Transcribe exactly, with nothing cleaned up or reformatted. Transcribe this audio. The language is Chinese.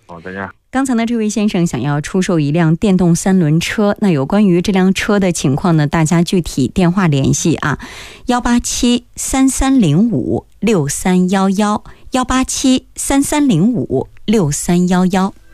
好的呀。 刚才呢，这位先生想要出售一辆电动三轮车，那有关于这辆车的情况呢，大家具体电话联系啊，幺八七三三零五六三幺幺，幺八七三三零五六三幺幺。